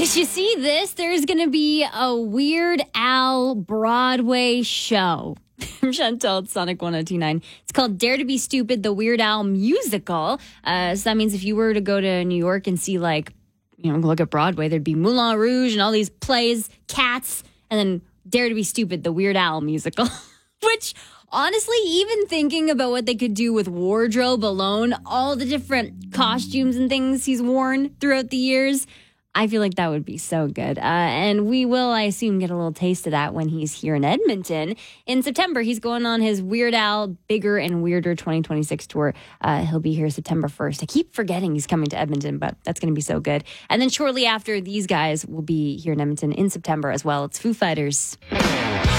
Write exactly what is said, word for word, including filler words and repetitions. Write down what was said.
Did you see this? There's going to be a Weird Al Broadway show. I'm Chantel at Sonic one oh two point nine. It's called Dare to Be Stupid, the Weird Al musical. Uh, so that means if you were to go to New York and see, like, you know, look at Broadway, there'd be Moulin Rouge and all these plays, Cats, and then Dare to Be Stupid, the Weird Al musical. Which, honestly, even thinking about what they could do with wardrobe alone, all the different costumes and things he's worn throughout the years, I feel like that would be so good. Uh, and we will, I assume, get a little taste of that when he's here in Edmonton. In September, he's going on his Weird Al Bigger and Weirder twenty twenty-six tour. Uh, he'll be here September first. I keep forgetting he's coming to Edmonton, but that's going to be so good. And then shortly after, these guys will be here in Edmonton in September as well. It's Foo Fighters.